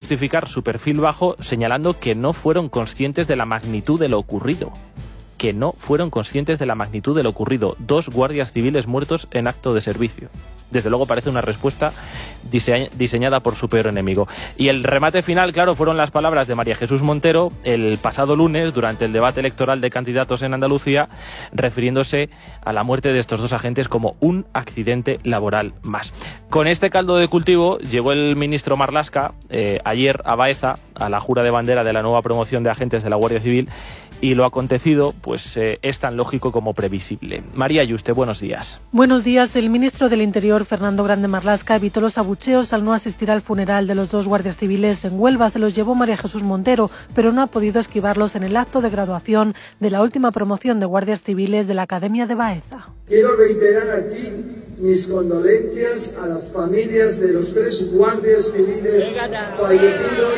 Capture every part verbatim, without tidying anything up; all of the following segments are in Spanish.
justificar su perfil bajo señalando que no fueron conscientes de la magnitud de lo ocurrido. que no fueron conscientes de la magnitud de lo ocurrido. Dos guardias civiles muertos en acto de servicio. Desde luego parece una respuesta dise- diseñada por su peor enemigo. Y el remate final, claro, fueron las palabras de María Jesús Montero el pasado lunes durante el debate electoral de candidatos en Andalucía, refiriéndose a la muerte de estos dos agentes como un accidente laboral más. Con este caldo de cultivo llegó el ministro Marlaska eh, ayer a Baeza, a la jura de bandera de la nueva promoción de agentes de la Guardia Civil, y lo acontecido pues eh, es tan lógico como previsible. María Yuste, buenos días. Buenos días. El ministro del Interior, Fernando Grande Marlaska, evitó los abucheos al no asistir al funeral de los dos guardias civiles en Huelva. Se los llevó María Jesús Montero, pero no ha podido esquivarlos en el acto de graduación de la última promoción de guardias civiles de la Academia de Baeza. Quiero reiterar aquí mis condolencias a las familias de los tres guardias civiles fallecidos.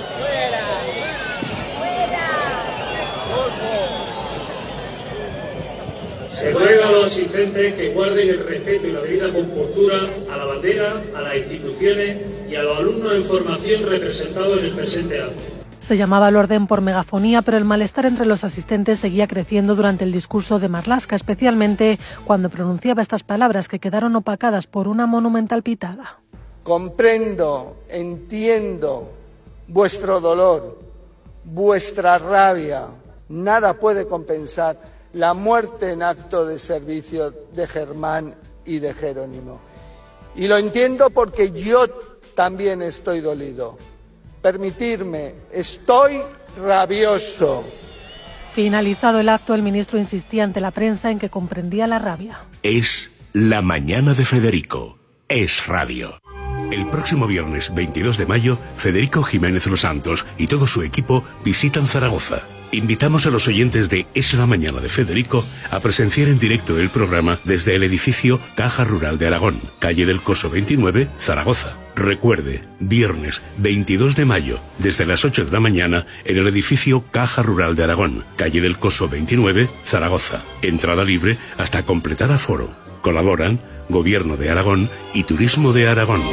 Se ruega a los asistentes que guarden el respeto y la debida compostura a la bandera, a las instituciones y a los alumnos en formación representados en el presente acto. Se llamaba al orden por megafonía, pero el malestar entre los asistentes seguía creciendo durante el discurso de Marlaska, especialmente cuando pronunciaba estas palabras que quedaron opacadas por una monumental pitada. Comprendo, entiendo vuestro dolor, vuestra rabia. Nada puede compensar la muerte en acto de servicio de Germán y de Jerónimo. Y lo entiendo porque yo también estoy dolido. Permitirme, estoy rabioso. Finalizado el acto, el ministro insistía ante la prensa en que comprendía la rabia. Es la mañana de Federico. Es radio. El próximo viernes veintidós de mayo, Federico Jiménez Los Santos y todo su equipo visitan Zaragoza. Invitamos a los oyentes de Es la mañana de Federico a presenciar en directo el programa desde el edificio Caja Rural de Aragón, calle del Coso veintinueve, Zaragoza. Recuerde, viernes veintidós de mayo, desde las ocho de la mañana, en el edificio Caja Rural de Aragón, calle del Coso veintinueve, Zaragoza. Entrada libre hasta completar aforo. Colaboran Gobierno de Aragón y Turismo de Aragón.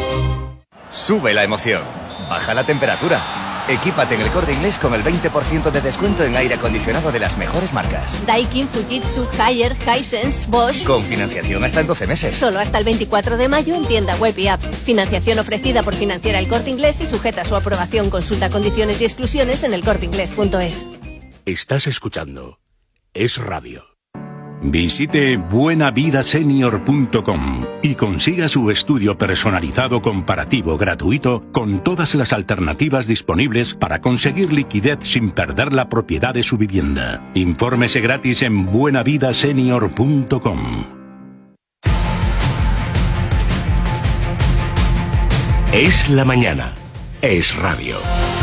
Sube la emoción, baja la temperatura. Equípate en El Corte Inglés con el veinte por ciento de descuento en aire acondicionado de las mejores marcas. Daikin, Fujitsu, Haier, Hisense, Bosch. Con financiación hasta en doce meses. Solo hasta el veinticuatro de mayo en tienda web y app. Financiación ofrecida por Financiera El Corte Inglés y sujeta a su aprobación. Consulta condiciones y exclusiones en el corte inglés punto es. Estás escuchando Es Radio. Visite buena vida senior punto com y consiga su estudio personalizado comparativo gratuito con todas las alternativas disponibles para conseguir liquidez sin perder la propiedad de su vivienda. Infórmese gratis en buena vida senior punto com. Es la mañana. Es radio.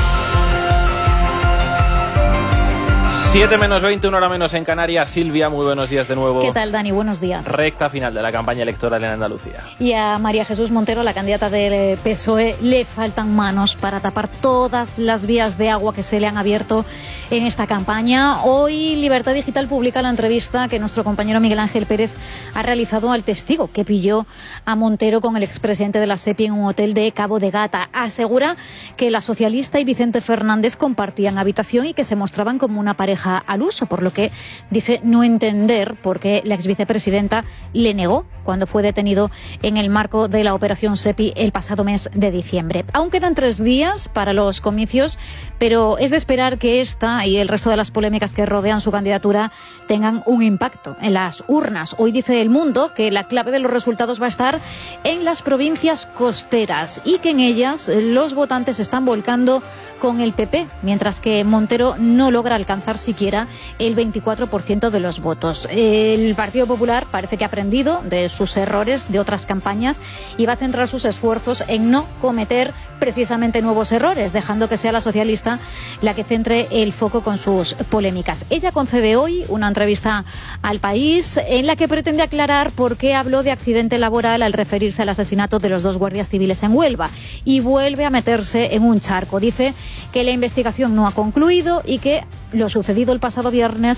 siete menos veinte, una hora menos en Canarias. Silvia, muy buenos días de nuevo. ¿Qué tal, Dani? Buenos días. Recta final de la campaña electoral en Andalucía. Y a María Jesús Montero, la candidata del P S O E, le faltan manos para tapar todas las vías de agua que se le han abierto en esta campaña. Hoy Libertad Digital publica la entrevista que nuestro compañero Miguel Ángel Pérez ha realizado al testigo que pilló a Montero con el expresidente de la SEPI en un hotel de Cabo de Gata. Asegura que la socialista y Vicente Fernández compartían habitación y que se mostraban como una pareja al uso, por lo que dice no entender por qué la exvicepresidenta le negó cuando fue detenido en el marco de la operación SEPI el pasado mes de diciembre. Aún quedan tres días para los comicios, pero es de esperar que esta y el resto de las polémicas que rodean su candidatura tengan un impacto en las urnas. Hoy dice El Mundo que la clave de los resultados va a estar en las provincias costeras y que en ellas los votantes se están volcando con el P P, mientras que Montero no logra alcanzar siquiera el veinticuatro por ciento de los votos. El Partido Popular parece que ha aprendido de sus errores de otras campañas y va a centrar sus esfuerzos en no cometer precisamente nuevos errores, dejando que sea la socialista la que centre el foco con sus polémicas. Ella concede hoy una entrevista al País en la que pretende aclarar por qué habló de accidente laboral al referirse al asesinato de los dos guardias civiles en Huelva y vuelve a meterse en un charco. Dice que la investigación no ha concluido y que lo sucedido el pasado viernes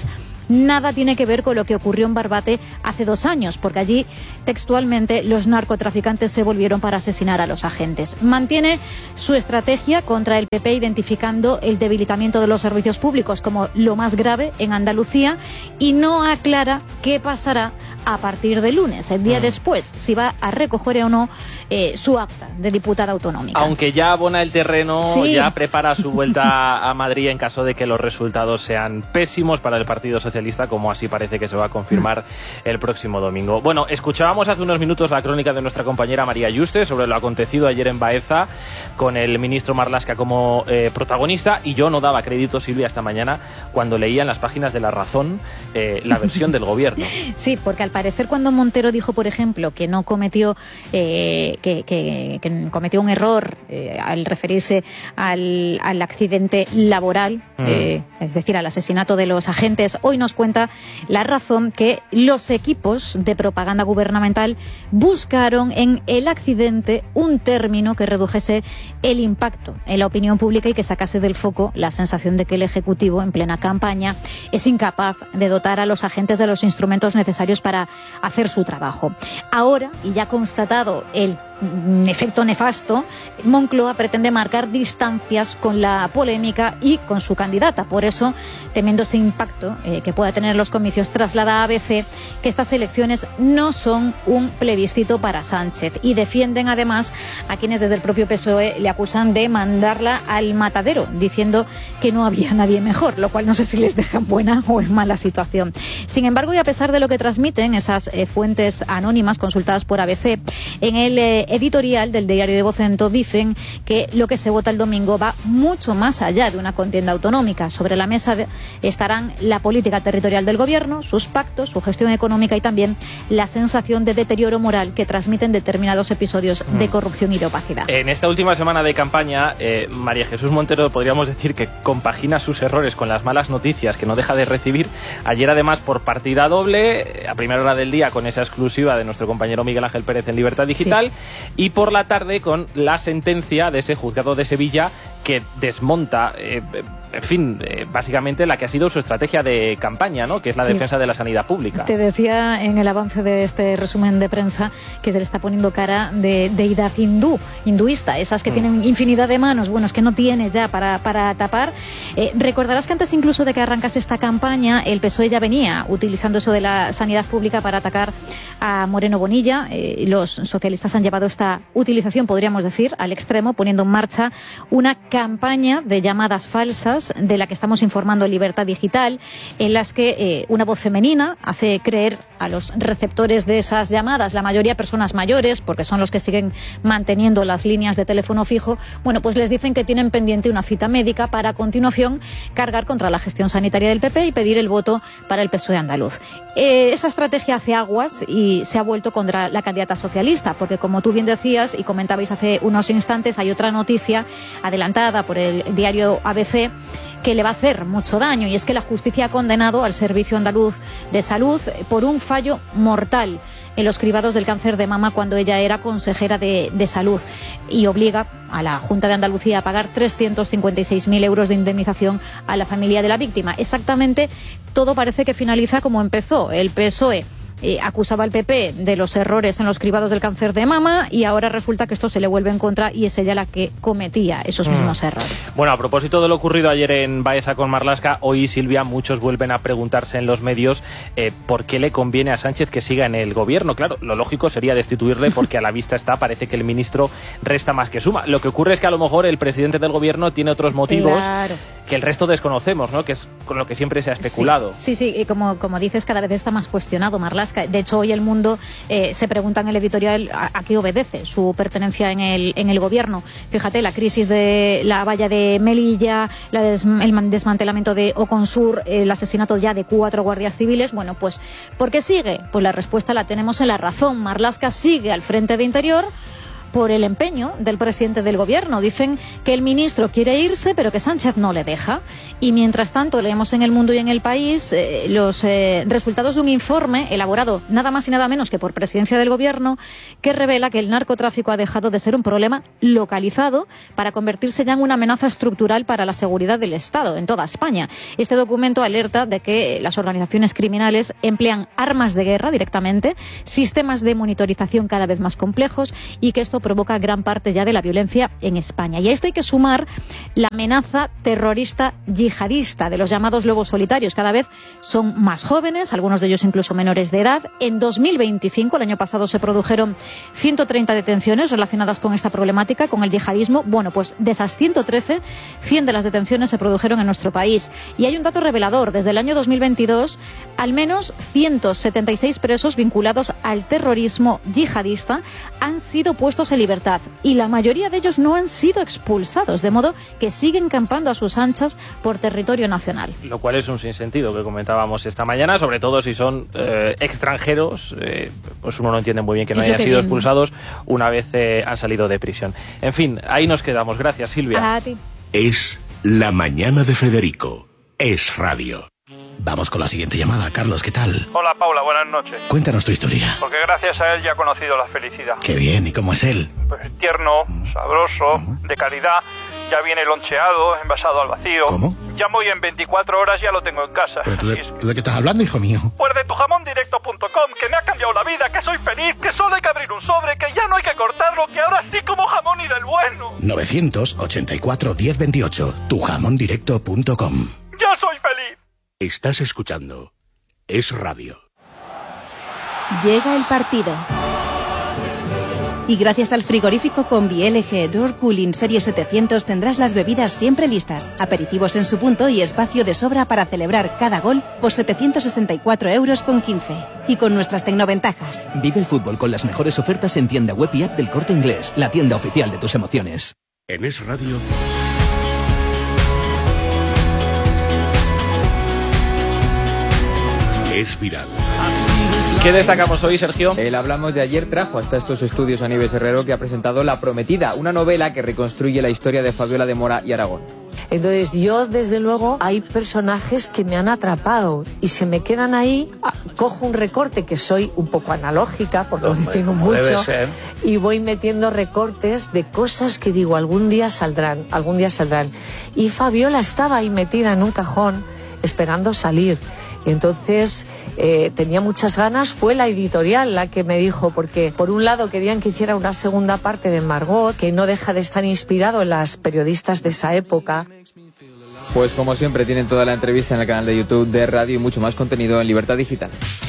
nada tiene que ver con lo que ocurrió en Barbate hace dos años, porque allí textualmente los narcotraficantes se volvieron para asesinar a los agentes. Mantiene su estrategia contra el P P, identificando el debilitamiento de los servicios públicos como lo más grave en Andalucía, y no aclara qué pasará a partir de lunes, el día después, si va a recoger o no eh, su acta de diputada autonómica. Aunque ya abona el terreno, sí. ya prepara su vuelta a Madrid en caso de que los resultados sean pésimos para el Partido Socialista, como así parece que se va a confirmar el próximo domingo. Bueno, escuchábamos hace unos minutos la crónica de nuestra compañera María Yuste sobre lo acontecido ayer en Baeza, con el ministro Marlaska como eh, protagonista, y yo no daba crédito, Silvia, esta mañana cuando leía en las páginas de La Razón eh, la versión del gobierno. Sí, porque al parecer cuando Montero dijo, por ejemplo, que no cometió eh, que, que, que cometió un error eh, al referirse al, al accidente laboral, mm. eh, es decir, al asesinato de los agentes, hoy nos cuenta La Razón que los equipos de propaganda gubernamental buscaron en el accidente un término que redujese el impacto en la opinión pública y que sacase del foco la sensación de que el Ejecutivo, en plena campaña, es incapaz de dotar a los agentes de los instrumentos necesarios para hacer su trabajo. Ahora, y ya constatado el efecto nefasto, Moncloa pretende marcar distancias con la polémica y con su candidata. Por eso, temiendo ese impacto eh, que pueda tener los comicios, traslada a A B C que estas elecciones no son un plebiscito para Sánchez, y defienden además a quienes desde el propio P S O E le acusan de mandarla al matadero, diciendo que no había nadie mejor, lo cual no sé si les deja en buena o en mala situación. Sin embargo, y a pesar de lo que transmiten esas eh, fuentes anónimas consultadas por A B C, en el eh, editorial del diario de Vocento dicen que lo que se vota el domingo va mucho más allá de una contienda autonómica. Sobre la mesa de, estarán la política territorial del gobierno, sus pactos, su gestión económica y también la sensación de deterioro moral que transmiten determinados episodios mm. de corrupción y de opacidad. En esta última semana de campaña, eh, María Jesús Montero podríamos decir que compagina sus errores con las malas noticias que no deja de recibir. Ayer, además, por partida doble, a primera hora del día, con esa exclusiva de nuestro compañero Miguel Ángel Pérez en Libertad Digital, sí. Y por la tarde con la sentencia de ese juzgado de Sevilla que desmonta, eh, en fin, eh, básicamente la que ha sido su estrategia de campaña, ¿no? Que es la sí. defensa de la sanidad pública. Te decía en el avance de este resumen de prensa que se le está poniendo cara de deidad hindú, hinduista, esas que mm. tienen infinidad de manos, bueno, es que no tienes ya para, para tapar. Eh, recordarás que antes incluso de que arrancase esta campaña, el P S O E ya venía utilizando eso de la sanidad pública para atacar a Moreno Bonilla. Eh, los socialistas han llevado esta utilización, podríamos decir, al extremo, poniendo en marcha una campaña de llamadas falsas, de la que estamos informando en Libertad Digital, en las que eh, una voz femenina hace creer a los receptores de esas llamadas, la mayoría personas mayores, porque son los que siguen manteniendo las líneas de teléfono fijo, bueno, pues les dicen que tienen pendiente una cita médica para a continuación cargar contra la gestión sanitaria del P P y pedir el voto para el P S O E andaluz. Eh, esa estrategia hace aguas y se ha vuelto contra la candidata socialista, porque como tú bien decías y comentabais hace unos instantes, hay otra noticia adelantada por el diario A B C que le va a hacer mucho daño, y es que la justicia ha condenado al Servicio Andaluz de Salud por un fallo mortal en los cribados del cáncer de mama cuando ella era consejera de, de salud, y obliga a la Junta de Andalucía a pagar trescientos cincuenta y seis mil euros de indemnización a la familia de la víctima. Exactamente, todo parece que finaliza como empezó. El P S O E Eh, acusaba al P P de los errores en los cribados del cáncer de mama, y ahora resulta que esto se le vuelve en contra y es ella la que cometía esos mismos mm. errores. Bueno, a propósito de lo ocurrido ayer en Baeza con Marlaska, hoy, Silvia, muchos vuelven a preguntarse en los medios eh, por qué le conviene a Sánchez que siga en el gobierno. Claro, lo lógico sería destituirle porque a la vista está, parece que el ministro resta más que suma. Lo que ocurre es que a lo mejor el presidente del gobierno tiene otros motivos claro. que el resto desconocemos, ¿no? Que es con lo que siempre se ha especulado. Sí, sí, sí. Y como, como dices, cada vez está más cuestionado Marlaska. De hecho, hoy El Mundo eh, se pregunta en el editorial a, a qué obedece su pertenencia en el, en el gobierno. Fíjate, la crisis de la valla de Melilla, la des, el desmantelamiento de Oconsur, el asesinato ya de cuatro guardias civiles. Bueno, pues, ¿por qué sigue? Pues la respuesta la tenemos en La Razón. Marlaska sigue al frente de Interior por el empeño del presidente del gobierno. Dicen que el ministro quiere irse, pero que Sánchez no le deja. Y mientras tanto, leemos en El Mundo y en El País eh, los eh, resultados de un informe elaborado nada más y nada menos que por presidencia del gobierno, que revela que el narcotráfico ha dejado de ser un problema localizado para convertirse ya en una amenaza estructural para la seguridad del Estado en toda España. Este documento alerta de que las organizaciones criminales emplean armas de guerra directamente, sistemas de monitorización cada vez más complejos y que esto provoca gran parte ya de la violencia en España. Y a esto hay que sumar la amenaza terrorista yihadista de los llamados lobos solitarios. Cada vez son más jóvenes, algunos de ellos incluso menores de edad. En dos mil veinticinco, el año pasado, se produjeron ciento treinta detenciones relacionadas con esta problemática, con el yihadismo. Bueno, pues de esas ciento trece, cien de las detenciones se produjeron en nuestro país. Y hay un dato revelador. Desde el año dos mil veintidós, al menos ciento setenta y seis presos vinculados al terrorismo yihadista han sido puestos en libertad. Y la mayoría de ellos no han sido expulsados, de modo que siguen campando a sus anchas por territorio nacional. Lo cual es un sinsentido que comentábamos esta mañana, sobre todo si son eh, extranjeros, eh, pues uno no entiende muy bien que no hayan sido bien expulsados una vez eh, han salido de prisión. En fin, ahí nos quedamos. Gracias, Silvia. A ti. Es La Mañana de Federico. Es radio. Vamos con la siguiente llamada. Carlos, ¿qué tal? Hola, Paula, buenas noches. Cuéntanos tu historia. Porque gracias a él ya he conocido la felicidad. Qué bien, ¿y cómo es él? Pues tierno, sabroso, de calidad, ya viene loncheado, envasado al vacío. ¿Cómo? Llamo y en veinticuatro horas ya lo tengo en casa. ¿Pero tú de, tú de qué estás hablando, hijo mío? Pues de tu jamón directo punto com, que me ha cambiado la vida, que soy feliz, que solo hay que abrir un sobre, que ya no hay que cortarlo, que ahora sí como jamón y del bueno. nueve ochenta y cuatro, diez veintiocho, tu jamón directo punto com. ¡Ya soy feliz! Estás escuchando Es Radio. Llega el partido. Y gracias al frigorífico Combi L G Door Cooling Serie setecientos tendrás las bebidas siempre listas, aperitivos en su punto y espacio de sobra para celebrar cada gol por setecientos sesenta y cuatro euros con quince. Y con nuestras tecnoventajas. Vive el fútbol con las mejores ofertas en tienda web y app del Corte Inglés, la tienda oficial de tus emociones. En Es Radio. Es viral. ¿Qué destacamos hoy, Sergio? El Hablamos de ayer trajo hasta estos estudios a Nieves Herrero, que ha presentado La Prometida, una novela que reconstruye la historia de Fabiola de Mora y Aragón. Entonces yo, desde luego, hay personajes que me han atrapado y se me quedan ahí, cojo un recorte, que soy un poco analógica, por no decir mucho, y voy metiendo recortes de cosas que digo, algún día saldrán, algún día saldrán. Y Fabiola estaba ahí metida en un cajón, esperando salir. Y entonces eh, tenía muchas ganas, fue la editorial la que me dijo, porque por un lado querían que hiciera una segunda parte de Margot, que no deja de estar inspirado en las periodistas de esa época. Pues como siempre tienen toda la entrevista en el canal de YouTube de Radio y mucho más contenido en Libertad Digital.